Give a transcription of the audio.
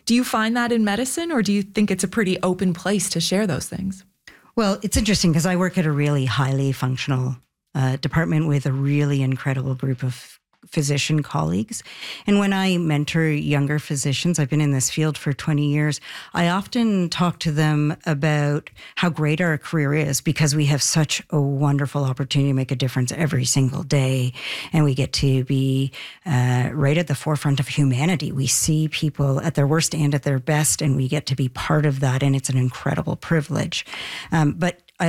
Do you find that in medicine, or do you think it's a pretty open place to share those things? Well, it's interesting because I work at a really highly functional department with a really incredible group of physician colleagues. And when I mentor younger physicians, I've been in this field for 20 years, I often talk to them about how great our career is because we have such a wonderful opportunity to make a difference every single day. And we get to be right at the forefront of humanity. We see people at their worst and at their best, and we get to be part of that. And it's an incredible privilege. But